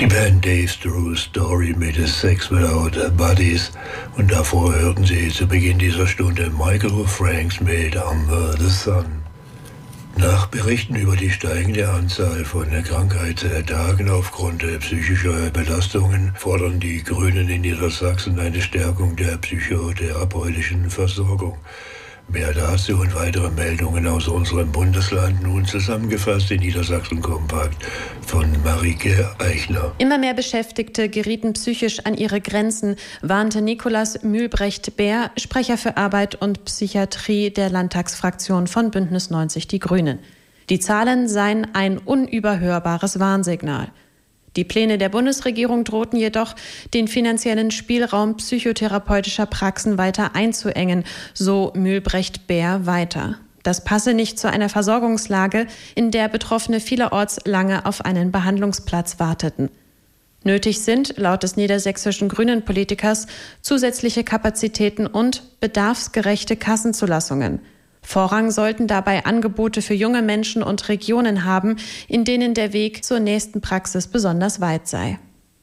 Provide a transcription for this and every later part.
Die Band Dave's True Story mit Sex Without Bodies. Und davor hörten Sie zu Beginn dieser Stunde Michael Franks mit Under the Sun. Nach Berichten über die steigende Anzahl von Krankheitstagen aufgrund psychischer Belastungen fordern die Grünen in Niedersachsen eine Stärkung der psychotherapeutischen Versorgung. Mehr dazu und weitere Meldungen aus unserem Bundesland, nun zusammengefasst in Niedersachsen Kompakt von Marike Eichner. Immer mehr Beschäftigte gerieten psychisch an ihre Grenzen, warnte Nikolaus Mühlbrecht-Bär, Sprecher für Arbeit und Psychiatrie der Landtagsfraktion von Bündnis 90 Die Grünen. Die Zahlen seien ein unüberhörbares Warnsignal. Die Pläne der Bundesregierung drohten jedoch, den finanziellen Spielraum psychotherapeutischer Praxen weiter einzuengen, so Mühlbrecht-Bär weiter. Das passe nicht zu einer Versorgungslage, in der Betroffene vielerorts lange auf einen Behandlungsplatz warteten. Nötig sind, laut des niedersächsischen Grünen-Politikers, zusätzliche Kapazitäten und bedarfsgerechte Kassenzulassungen. Vorrang sollten dabei Angebote für junge Menschen und Regionen haben, in denen der Weg zur nächsten Praxis besonders weit sei.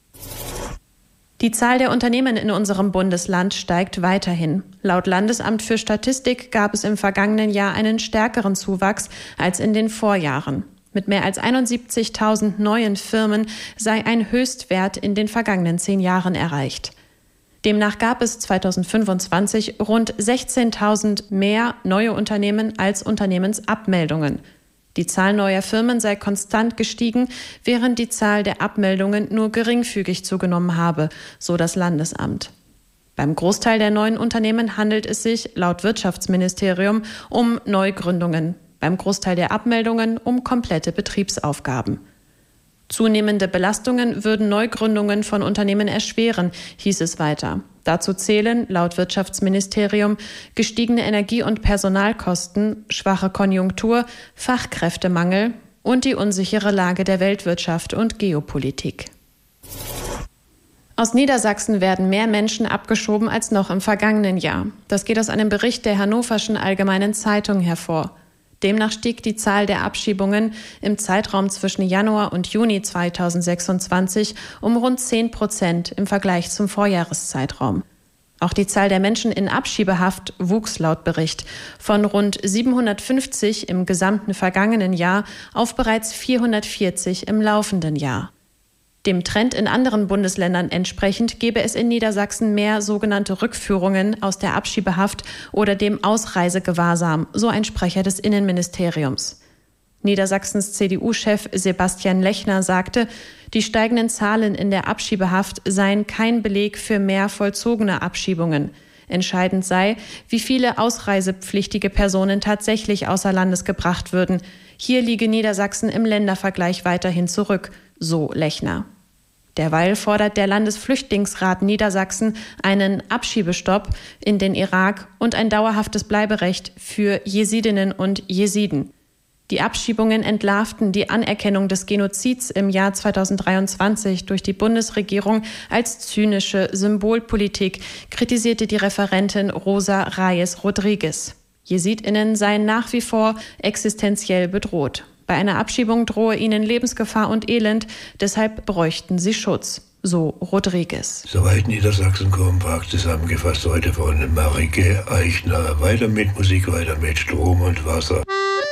Die Zahl der Unternehmen in unserem Bundesland steigt weiterhin. Laut Landesamt für Statistik gab es im vergangenen Jahr einen stärkeren Zuwachs als in den Vorjahren. Mit mehr als 71.000 neuen Firmen sei ein Höchstwert in den vergangenen 10 Jahren erreicht. Demnach gab es 2025 rund 16.000 mehr neue Unternehmen als Unternehmensabmeldungen. Die Zahl neuer Firmen sei konstant gestiegen, während die Zahl der Abmeldungen nur geringfügig zugenommen habe, so das Landesamt. Beim Großteil der neuen Unternehmen handelt es sich, laut Wirtschaftsministerium, um Neugründungen, beim Großteil der Abmeldungen um komplette Betriebsaufgaben. Zunehmende Belastungen würden Neugründungen von Unternehmen erschweren, hieß es weiter. Dazu zählen, laut Wirtschaftsministerium, gestiegene Energie- und Personalkosten, schwache Konjunktur, Fachkräftemangel und die unsichere Lage der Weltwirtschaft und Geopolitik. Aus Niedersachsen werden mehr Menschen abgeschoben als noch im vergangenen Jahr. Das geht aus einem Bericht der Hannoverschen Allgemeinen Zeitung hervor. Demnach stieg die Zahl der Abschiebungen im Zeitraum zwischen Januar und Juni 2026 um rund 10% im Vergleich zum Vorjahreszeitraum. Auch die Zahl der Menschen in Abschiebehaft wuchs laut Bericht von rund 750 im gesamten vergangenen Jahr auf bereits 440 im laufenden Jahr. Dem Trend in anderen Bundesländern entsprechend gäbe es in Niedersachsen mehr sogenannte Rückführungen aus der Abschiebehaft oder dem Ausreisegewahrsam, so ein Sprecher des Innenministeriums. Niedersachsens CDU-Chef Sebastian Lechner sagte, die steigenden Zahlen in der Abschiebehaft seien kein Beleg für mehr vollzogene Abschiebungen. Entscheidend sei, wie viele ausreisepflichtige Personen tatsächlich außer Landes gebracht würden. Hier liege Niedersachsen im Ländervergleich weiterhin zurück, so Lechner. Derweil fordert der Landesflüchtlingsrat Niedersachsen einen Abschiebestopp in den Irak und ein dauerhaftes Bleiberecht für Jesidinnen und Jesiden. Die Abschiebungen entlarvten die Anerkennung des Genozids im Jahr 2023 durch die Bundesregierung als zynische Symbolpolitik, kritisierte die Referentin Rosa Reyes-Rodriguez. JesidInnen seien nach wie vor existenziell bedroht. Bei einer Abschiebung drohe ihnen Lebensgefahr und Elend, deshalb bräuchten sie Schutz, so Rodriguez. Soweit Niedersachsen Kompakt, zusammengefasst heute von Marike Eichner. Weiter mit Musik, weiter mit Strom und Wasser.